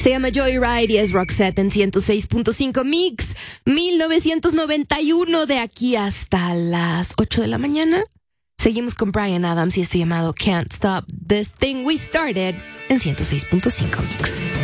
Se llama Joyride y es Roxette en 106.5 Mix. 1991 de aquí hasta las 8 de la mañana. Seguimos con Bryan Adams y esto llamado Can't Stop This Thing We Started en 106.5 Mix.